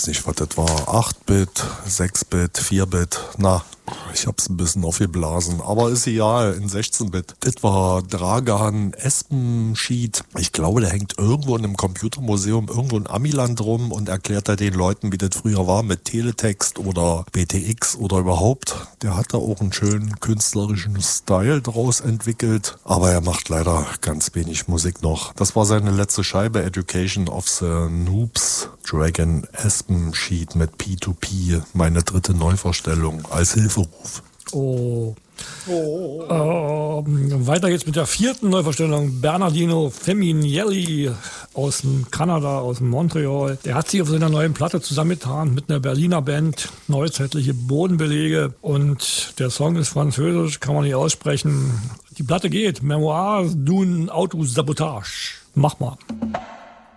nicht, was das war. 8-Bit, 6-Bit, 4-Bit. Na, ich hab's ein bisschen aufgeblasen. Aber ist egal, in 16-Bit. Das war Dragan Espenschied. Ich glaube, der hängt irgendwo in einem Computermuseum, irgendwo in Amiland rum und erklärt da den Leuten, wie das früher war mit Teletext oder BTX oder überhaupt. Der hat da auch einen schönen künstlerischen Style draus entwickelt. Aber er macht leider ganz wenig Musik noch. Das war seine letzte Scheibe, Education of the Noobs. Dragan Espenschied mit P2P. Meine dritte Neuvorstellung als Hilferuf. Weiter geht's mit der 4. Neuvorstellung. Bernardino Feminielli aus dem Kanada, aus dem Montreal. Der hat sich auf seiner neuen Platte zusammengetan mit einer Berliner Band, Neuzeitliche Bodenbelege. Und der Song ist französisch, kann man nicht aussprechen. Die Platte geht. Memoirs d'une Autosabotage. Mach mal.